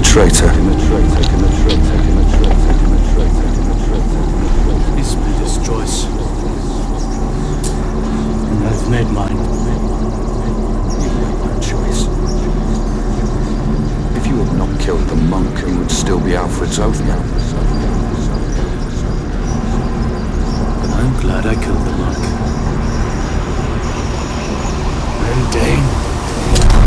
traitor. He's made his choice. And I've made mine. You've made no choice. If you had not killed the monk, you would still be Alfred's Oathman.